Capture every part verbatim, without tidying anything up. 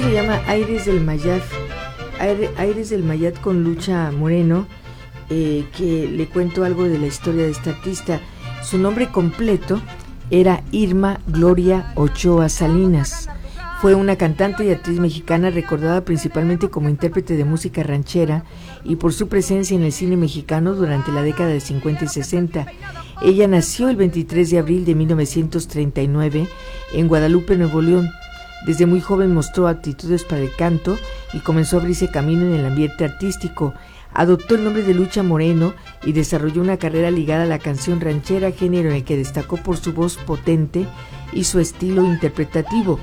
se llama Aires del Mayat, Aire, Aires del Mayat con Lucha Moreno, eh, que le cuento algo de la historia de esta artista. Su nombre completo era Irma Gloria Ochoa Salinas. Fue una cantante y actriz mexicana recordada principalmente como intérprete de música ranchera y por su presencia en el cine mexicano durante la década de cincuenta y sesenta. Ella nació el veintitrés de abril de mil novecientos treinta y nueve en Guadalupe, Nuevo León. Desde muy joven mostró aptitudes para el canto y comenzó a abrirse camino en el ambiente artístico. Adoptó el nombre de Lucha Moreno y desarrolló una carrera ligada a la canción ranchera, género en el que destacó por su voz potente y su estilo interpretativo.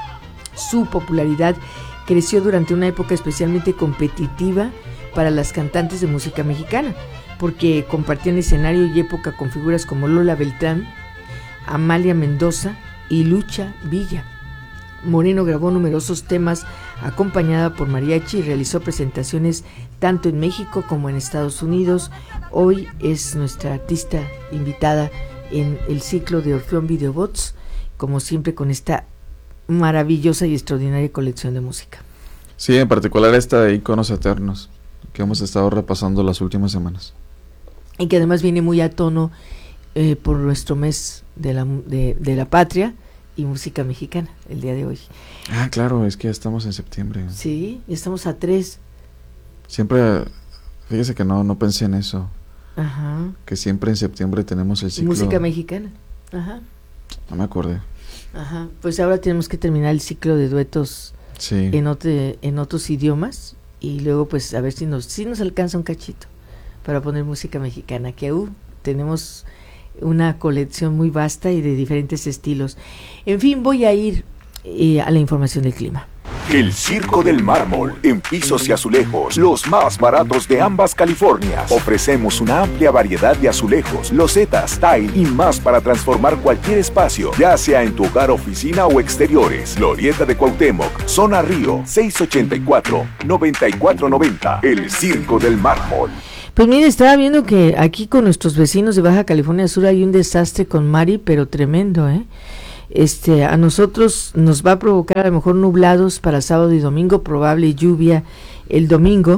Su popularidad creció durante una época especialmente competitiva para las cantantes de música mexicana, porque compartían escenario y época con figuras como Lola Beltrán, Amalia Mendoza y Lucha Villa. Moreno grabó numerosos temas acompañada por mariachi y realizó presentaciones tanto en México como en Estados Unidos. Hoy es nuestra artista invitada en el ciclo de Orfeón Videobots, como siempre con esta maravillosa y extraordinaria colección de música. Sí, en particular esta de Íconos Eternos, que hemos estado repasando las últimas semanas. Y que además viene muy a tono eh, por nuestro mes de la, de, de la patria y música mexicana, el día de hoy. Ah, claro, es que ya estamos en septiembre. Sí, estamos a tres. Siempre, fíjese que no, no pensé en eso. Ajá. Que siempre en septiembre tenemos el ciclo. Música mexicana. Ajá. No me acordé. Ajá, pues ahora tenemos que terminar el ciclo de duetos sí. en, otro, en otros idiomas y luego pues a ver si nos, si nos alcanza un cachito para poner música mexicana, que uh, tenemos una colección muy vasta y de diferentes estilos. En fin, voy a ir eh, a la información del clima. El Circo del Mármol, en pisos y azulejos, los más baratos de ambas Californias. Ofrecemos una amplia variedad de azulejos, losetas, tile y más para transformar cualquier espacio, ya sea en tu hogar, oficina o exteriores. Glorieta de Cuauhtémoc, Zona Río, seis ochenta y cuatro, noventa y cuatro noventa. El Circo del Mármol. Pues mire, estaba viendo que aquí con nuestros vecinos de Baja California Sur hay un desastre con Mari, pero tremendo, ¿eh? Este, a nosotros nos va a provocar a lo mejor nublados para sábado y domingo, probable lluvia el domingo,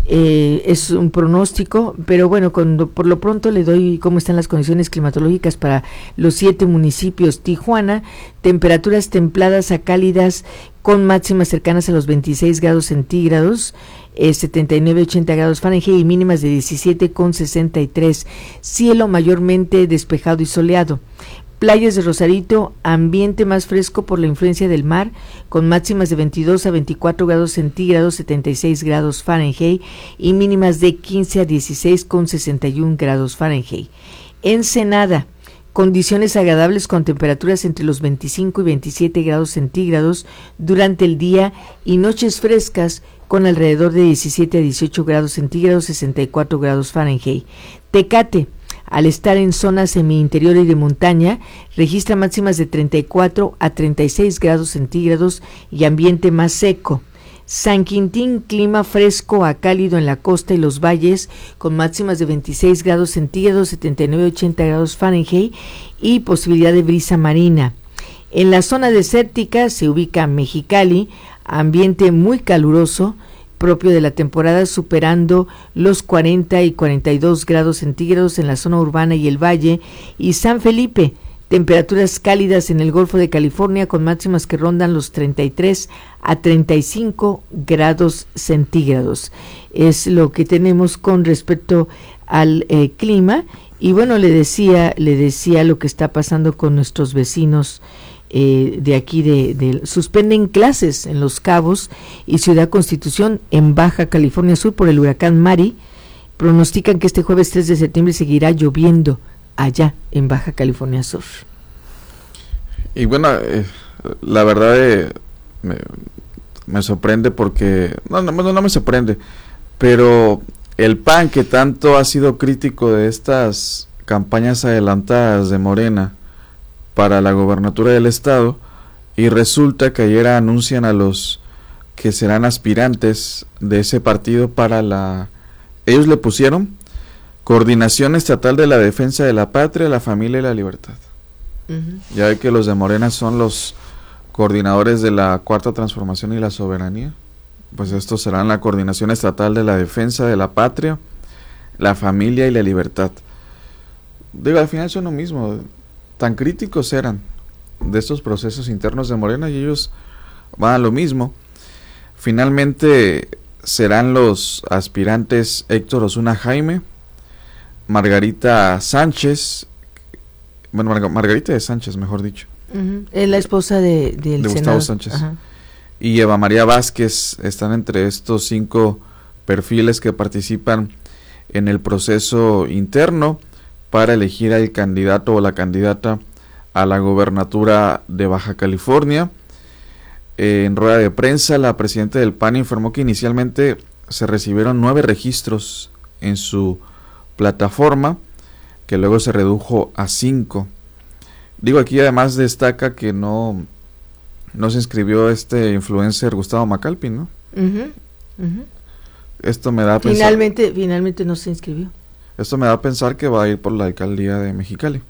eh, es un pronóstico, pero bueno, cuando, por lo pronto le doy cómo están las condiciones climatológicas para los siete municipios. Tijuana, temperaturas templadas a cálidas con máximas cercanas a los veintiséis grados centígrados, eh, setenta y nueve a ochenta grados Fahrenheit y mínimas de diecisiete con sesenta y tres, cielo mayormente despejado y soleado. Playas de Rosarito, ambiente más fresco por la influencia del mar, con máximas de veintidós a veinticuatro grados centígrados, setenta y seis grados Fahrenheit y mínimas de quince a dieciséis con sesenta y uno grados Fahrenheit. Ensenada, condiciones agradables con temperaturas entre los veinticinco y veintisiete grados centígrados durante el día y noches frescas con alrededor de diecisiete a dieciocho grados centígrados, sesenta y cuatro grados Fahrenheit. Tecate, al estar en zona semi-interior y de montaña, registra máximas de treinta y cuatro a treinta y seis grados centígrados y ambiente más seco. San Quintín, clima fresco a cálido en la costa y los valles, con máximas de veintiséis grados centígrados, setenta y nueve a ochenta grados Fahrenheit y posibilidad de brisa marina. En la zona desértica se ubica Mexicali, ambiente muy caluroso, propio de la temporada, superando los cuarenta y cuarenta y dos grados centígrados en la zona urbana y el valle, y San Felipe, temperaturas cálidas en el Golfo de California con máximas que rondan los treinta y tres a treinta y cinco grados centígrados. Es lo que tenemos con respecto al eh, clima. Y bueno, le decía, le decía lo que está pasando con nuestros vecinos Eh, de aquí de, de suspenden clases en Los Cabos y Ciudad Constitución en Baja California Sur por el huracán Mari. Pronostican que este jueves tres de septiembre seguirá lloviendo allá en Baja California Sur. Y bueno, eh, la verdad eh, me, me sorprende porque no, no, no me sorprende, pero el P A N, que tanto ha sido crítico de estas campañas adelantadas de Morena para la gobernatura del estado, y resulta que ayer anuncian a los que serán aspirantes de ese partido para la, ellos le pusieron Coordinación Estatal de la Defensa de la Patria, la Familia y la Libertad. Uh-huh. Ya ve que los de Morena son los coordinadores de la Cuarta Transformación y la Soberanía. Pues estos serán la Coordinación Estatal de la Defensa de la Patria, la Familia y la Libertad. Digo, al final son lo mismo. Tan críticos eran de estos procesos internos de Morena y ellos van a lo mismo. Finalmente serán los aspirantes Héctor Osuna Jaime, Margarita Sánchez, bueno, Mar- Margarita de Sánchez, mejor dicho. Uh-huh. Es la esposa de, del de Gustavo Senado. Sánchez. Ajá. Y Eva María Vázquez están entre estos cinco perfiles que participan en el proceso interno para elegir al candidato o la candidata a la gobernatura de Baja California. Eh, en rueda de prensa, la presidenta del P A N informó que inicialmente se recibieron nueve registros en su plataforma, que luego se redujo a cinco. Digo, aquí además destaca que no, no se inscribió este influencer Gustavo Macalpin, ¿no? Uh-huh, uh-huh. Esto me da a pensar, Finalmente, finalmente no se inscribió. esto me da a pensar que va a ir por la alcaldía de Mexicali.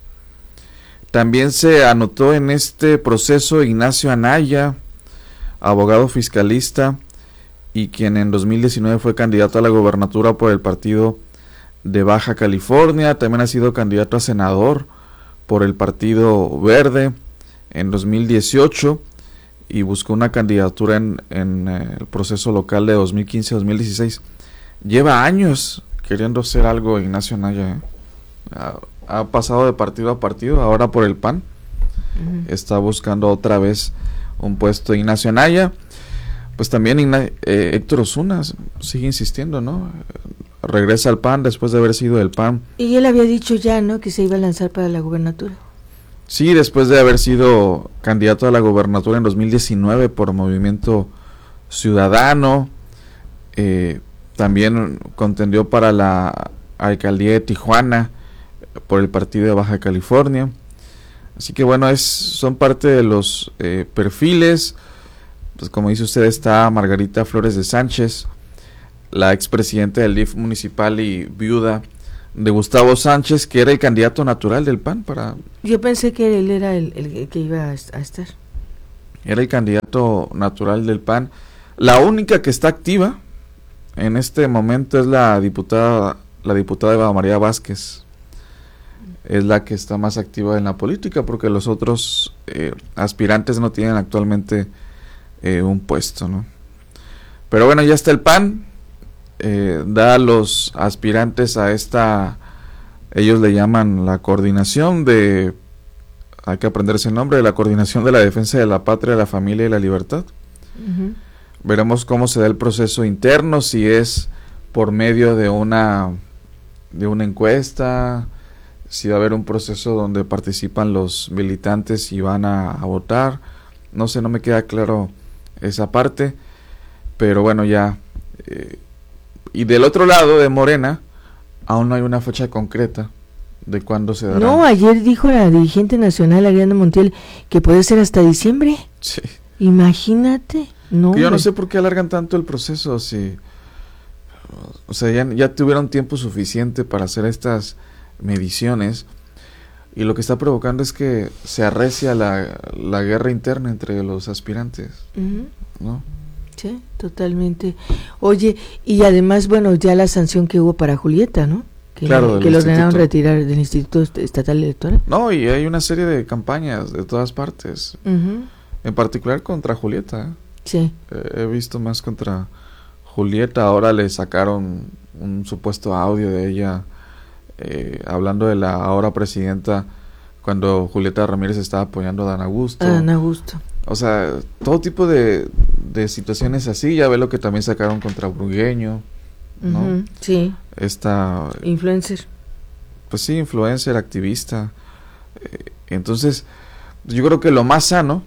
También se anotó en este proceso Ignacio Anaya, abogado fiscalista y quien en dos mil diecinueve fue candidato a la gobernatura por el partido de Baja California. También ha sido candidato a senador por el Partido Verde en dos mil dieciocho y buscó una candidatura en, en eh, el proceso local de dos mil quince a dos mil dieciséis. Lleva años queriendo ser algo Ignacio Anaya, ¿eh? Ha, ha pasado de partido a partido, ahora por el P A N. Uh-huh. Está buscando otra vez un puesto Ignacio Anaya. Pues también Igna- eh, Héctor Osuna sigue insistiendo, ¿no? Regresa al P A N después de haber sido del P A N. Y él había dicho ya, ¿no?, que se iba a lanzar para la gubernatura. Sí, después de haber sido candidato a la gobernatura en dos mil diecinueve por Movimiento Ciudadano. Eh, también contendió para la alcaldía de Tijuana por el partido de Baja California. Así que bueno, es son parte de los eh, perfiles. Pues como dice usted, está Margarita Flores de Sánchez, la expresidenta del D I F municipal y viuda de Gustavo Sánchez, que era el candidato natural del P A N para... Yo pensé que él era el, el que iba a estar. Era el candidato natural del P A N. La única que está activa en este momento es la diputada, la diputada Eva María Vázquez. Es la que está más activa en la política, porque los otros eh, aspirantes no tienen actualmente eh, un puesto, ¿no? Pero bueno, ya está el P A N. Eh, da a los aspirantes a esta, ellos le llaman la coordinación de, hay que aprenderse el nombre, de la coordinación de la defensa de la patria, la familia y la libertad. Uh-huh. Veremos cómo se da el proceso interno, si es por medio de una de una encuesta, si va a haber un proceso donde participan los militantes y van a, a votar. No sé, no me queda claro esa parte, pero bueno, ya eh, y del otro lado de Morena aún no hay una fecha concreta de cuándo se dará. No, ayer dijo la dirigente nacional Ariana Montiel que puede ser hasta diciembre. Sí. Imagínate. No, yo no sé por qué alargan tanto el proceso, si o sea, ya, ya tuvieron tiempo suficiente para hacer estas mediciones, y lo que está provocando es que se arrecia la, la guerra interna entre los aspirantes, uh-huh. ¿no? Sí, totalmente. Oye, y además, bueno, ya la sanción que hubo para Julieta, ¿no? Que, claro, que lo ordenaron retirar del Instituto Estatal Electoral. No, y hay una serie de campañas de todas partes, uh-huh. en particular contra Julieta. ¿eh? Sí. Eh, he visto más contra Julieta. Ahora le sacaron un supuesto audio de ella eh, hablando de la ahora presidenta cuando Julieta Ramírez estaba apoyando a Dan Augusto. A Dan Augusto. O sea, todo tipo de, de situaciones así. Ya ve lo que también sacaron contra Burgueño, ¿no? Uh-huh, sí. Esta... Influencer. Pues sí, influencer, activista. Eh, entonces, yo creo que lo más sano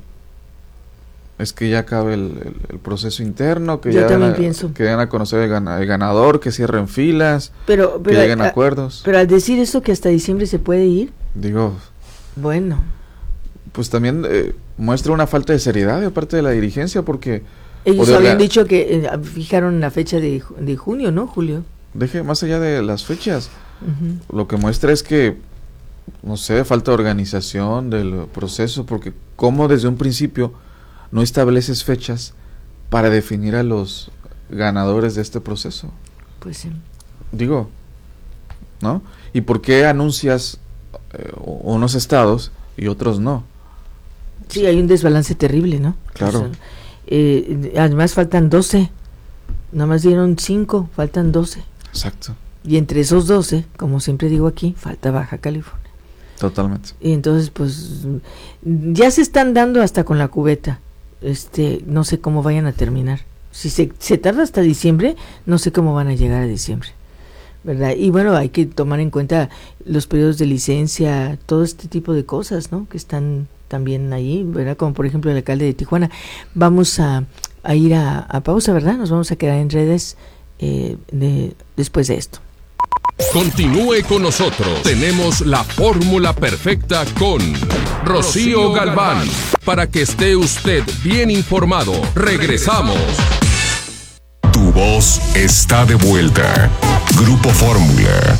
es que ya acabe el, el, el proceso interno, que yo ya también den a, pienso. que den a conocer el, gana, el ganador, que cierren filas, pero, pero que lleguen a, a acuerdos. Pero al decir esto que hasta diciembre se puede ir, digo, bueno, pues también eh, muestra una falta de seriedad de parte de la dirigencia, porque ellos habían dicho que eh, fijaron la fecha de, de junio, ¿no? Julio. Deje más allá de las fechas, uh-huh. lo que muestra es que no sé, falta de organización del proceso, porque ¿cómo desde un principio no estableces fechas para definir a los ganadores de este proceso? Pues sí. Digo, ¿no? ¿Y por qué anuncias eh, unos estados y otros no? Sí, hay un desbalance terrible, ¿no? Claro. O sea, eh, además faltan doce, nada más dieron cinco, faltan doce. Exacto. Y entre esos doce, como siempre digo aquí, falta Baja California. Totalmente. Y entonces, pues, ya se están dando hasta con la cubeta. Este, no sé cómo vayan a terminar. Si se, se tarda hasta diciembre, no sé cómo van a llegar a diciembre, ¿verdad? Y bueno, hay que tomar en cuenta los periodos de licencia, todo este tipo de cosas, ¿no? Que están también ahí, ¿verdad? Como por ejemplo el alcalde de Tijuana. Vamos a, a ir a, a pausa, ¿verdad? Nos vamos a quedar en redes eh, de, después de esto. Continúe con nosotros. Tenemos la fórmula perfecta con Rocío Galván. Para que esté usted bien informado. Regresamos. Tu voz está de vuelta. Grupo Fórmula.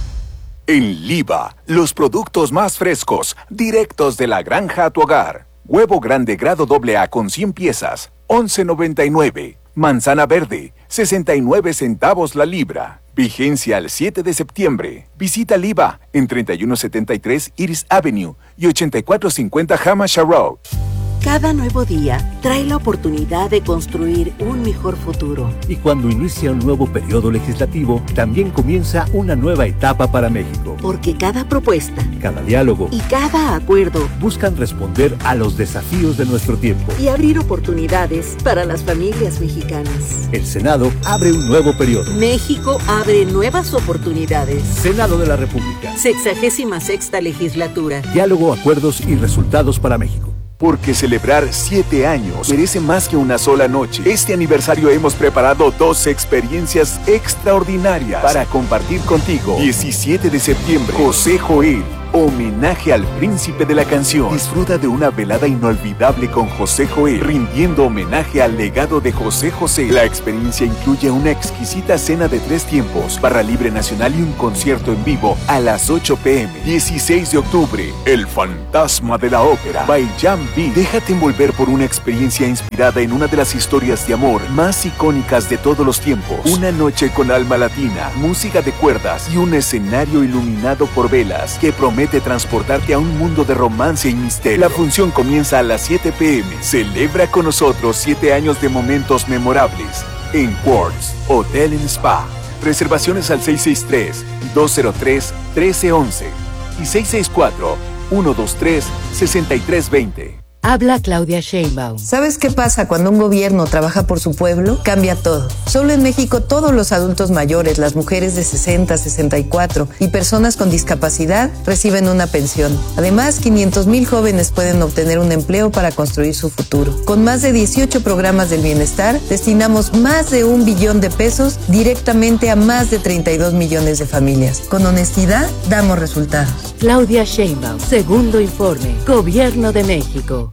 En Liva, los productos más frescos, directos de la granja a tu hogar. Huevo grande grado doble A con cien piezas, once noventa y nueve. Manzana verde, sesenta y nueve centavos la libra. Vigencia al siete de septiembre. Visita Liva en treinta y uno setenta y tres Iris Avenue y ochenta y cuatro cincuenta Hamasha Road. Cada nuevo día trae la oportunidad de construir un mejor futuro. Y cuando inicia un nuevo periodo legislativo, también comienza una nueva etapa para México. Porque cada propuesta, cada diálogo y cada acuerdo buscan responder a los desafíos de nuestro tiempo y abrir oportunidades para las familias mexicanas. El Senado abre un nuevo periodo. México abre nuevas oportunidades. Senado de la República. Sexagésima sexta legislatura. Diálogo, acuerdos y resultados para México. Porque celebrar siete años merece más que una sola noche. Este aniversario hemos preparado dos experiencias extraordinarias para compartir contigo. diecisiete de septiembre, José Joel, homenaje al príncipe de la canción. Disfruta de una velada inolvidable con José Joel, rindiendo homenaje al legado de José José. La experiencia incluye una exquisita cena de tres tiempos, barra libre nacional y un concierto en vivo a las ocho pe eme. dieciséis de octubre, El fantasma de la ópera, by Jan B. Déjate envolver por una experiencia inspirada en una de las historias de amor más icónicas de todos los tiempos. Una noche con alma latina, música de cuerdas y un escenario iluminado por velas que promete transportarte a un mundo de romance y misterio. La función comienza a las siete pe eme. Celebra con nosotros siete años de momentos memorables en Quartz Hotel and Spa. Reservaciones al seis seis tres, dos cero tres, uno tres uno uno y seis seis cuatro, uno dos tres, seis tres dos cero. Habla Claudia Sheinbaum. ¿Sabes qué pasa cuando un gobierno trabaja por su pueblo? Cambia todo. Solo en México todos los adultos mayores, las mujeres de sesenta, sesenta y cuatro y personas con discapacidad reciben una pensión. Además, quinientos mil jóvenes pueden obtener un empleo para construir su futuro. Con más de dieciocho programas del bienestar, destinamos más de un billón de pesos directamente a más de treinta y dos millones de familias. Con honestidad, damos resultados. Claudia Sheinbaum, segundo informe, Gobierno de México.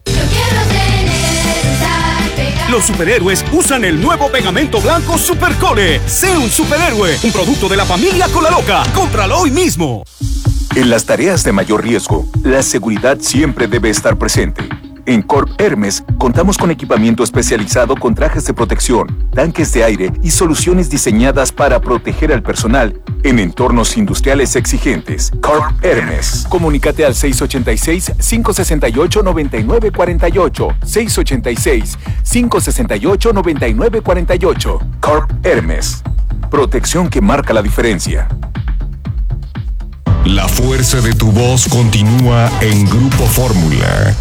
Los superhéroes usan el nuevo pegamento blanco Supercole. Sé un superhéroe, un producto de la familia Cola Loca. Cómpralo hoy mismo. En las tareas de mayor riesgo, la seguridad siempre debe estar presente. En Corp Hermes contamos con equipamiento especializado con trajes de protección, tanques de aire y soluciones diseñadas para proteger al personal en entornos industriales exigentes. Corp Hermes. Comunícate al seis ocho seis, cinco seis ocho, nueve nueve cuatro ocho, seis ocho seis, cinco seis ocho, nueve nueve cuatro ocho. Corp Hermes. Protección que marca la diferencia. La fuerza de tu voz continúa en Grupo Fórmula.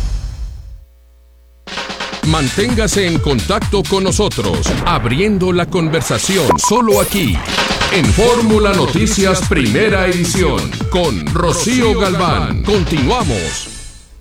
Manténgase en contacto con nosotros, abriendo la conversación solo aquí, en Fórmula Noticias Primera Edición, con Rocío Galván. Continuamos.